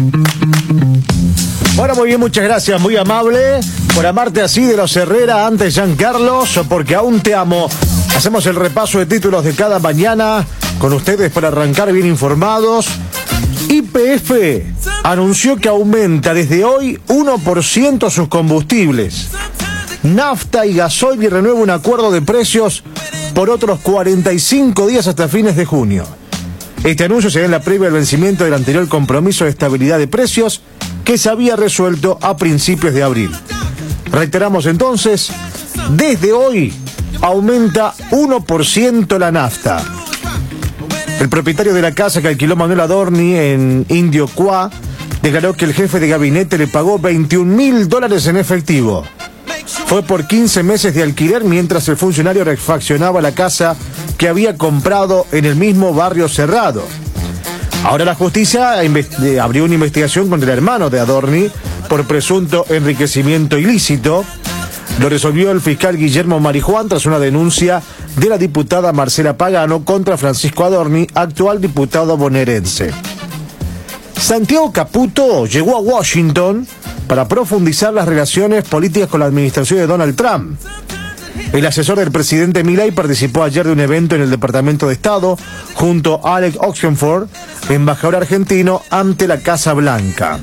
Bueno, muy bien, muchas gracias, muy amable por amarte así de los Herrera, antes Giancarlos, porque aún te amo. Hacemos el repaso de títulos de cada mañana con ustedes para arrancar bien informados. YPF anunció que aumenta desde hoy 1% sus combustibles. Nafta y gasoil renueva un acuerdo de precios por otros 45 días hasta fines de junio. Este anuncio se da en la previa al vencimiento del anterior compromiso de estabilidad de precios que se había resuelto a principios de abril. Reiteramos entonces, desde hoy aumenta 1% la nafta. El propietario de la casa que alquiló Manuel Adorni en Indio Cuá declaró que el jefe de gabinete le pagó $21.000 en efectivo. Fue por 15 meses de alquiler mientras el funcionario refaccionaba la casa que había comprado en el mismo barrio cerrado. Ahora la justicia abrió una investigación contra el hermano de Adorni por presunto enriquecimiento ilícito. Lo resolvió el fiscal Guillermo Marijuán tras una denuncia de la diputada Marcela Pagano contra Francisco Adorni, actual diputado bonaerense. Santiago Caputo llegó a Washington para profundizar las relaciones políticas con la administración de Donald Trump. El asesor del presidente Milei participó ayer de un evento en el Departamento de Estado junto a Alex Oxenford, embajador argentino ante la Casa Blanca.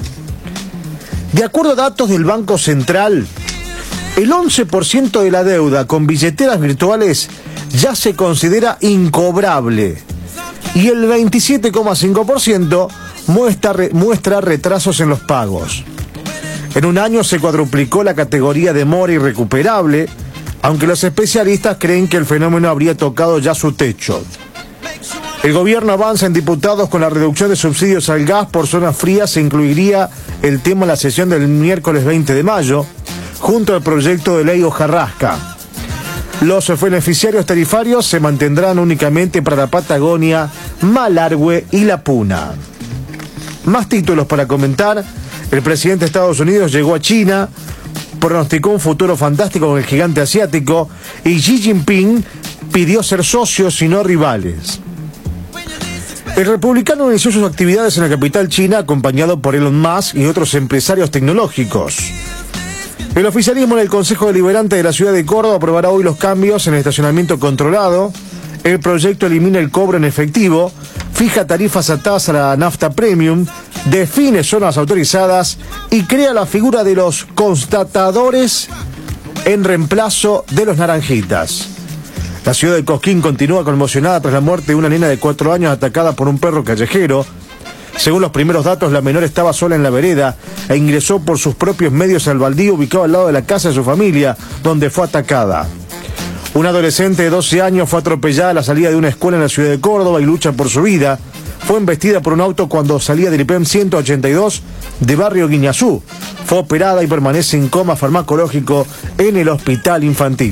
De acuerdo a datos del Banco Central, el 11% de la deuda con billeteras virtuales ya se considera incobrable y el 27,5% muestra retrasos en los pagos. En un año se cuadruplicó la categoría de mora irrecuperable, aunque los especialistas creen que el fenómeno habría tocado ya su techo. El gobierno avanza en diputados con la reducción de subsidios al gas por zonas frías. Se incluiría el tema en la sesión del miércoles 20 de mayo, junto al proyecto de ley Hojarasca. Los beneficiarios tarifarios se mantendrán únicamente para la Patagonia, Malargüe y La Puna. Más títulos para comentar. El presidente de Estados Unidos llegó a China, pronosticó un futuro fantástico con el gigante asiático y Xi Jinping pidió ser socios y no rivales. El republicano inició sus actividades en la capital china acompañado por Elon Musk y otros empresarios tecnológicos. El oficialismo en el Consejo Deliberante de la ciudad de Córdoba aprobará hoy los cambios en el estacionamiento controlado. El proyecto elimina el cobro en efectivo, fija tarifas atadas a la nafta premium, define zonas autorizadas y crea la figura de los constatadores en reemplazo de los naranjitas. La ciudad de Cosquín continúa conmocionada tras la muerte de una nena de 4 años atacada por un perro callejero. Según los primeros datos, la menor estaba sola en la vereda e ingresó por sus propios medios al baldío ubicado al lado de la casa de su familia, donde fue atacada. Una adolescente de 12 años fue atropellada a la salida de una escuela en la ciudad de Córdoba y lucha por su vida. Fue embestida por un auto cuando salía del IPEM 182 de barrio Guiñazú. Fue operada y permanece en coma farmacológico en el hospital infantil.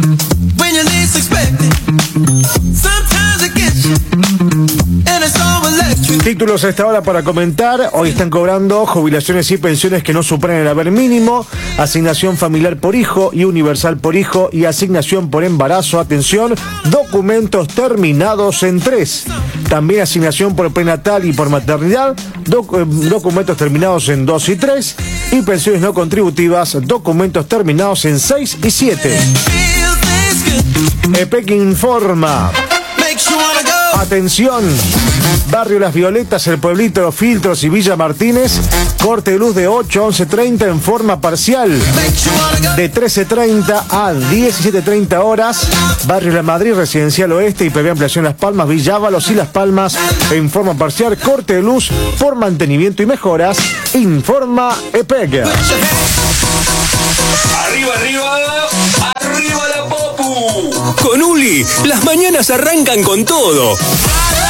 Títulos a esta hora para comentar. Hoy están cobrando jubilaciones y pensiones que no superan el haber mínimo, asignación familiar por hijo y universal por hijo y asignación por embarazo. Atención, documentos terminados en 3. También asignación por prenatal y por maternidad, documentos terminados en 2 y 3. Y pensiones no contributivas, documentos terminados en 6 y 7. EPEC informa. Atención, Barrio Las Violetas, El Pueblito, Los Filtros y Villa Martínez, corte de luz de 8 a 11:30 en forma parcial, de 13:30 a 17:30 horas. Barrio La Madrid, Residencial Oeste, IPV Ampliación Las Palmas, Villa Ábalos y Las Palmas en forma parcial, corte de luz por mantenimiento y mejoras. Informa EPEC. Arriba, arriba, arriba la Popu. Con Uli, las mañanas arrancan con todo.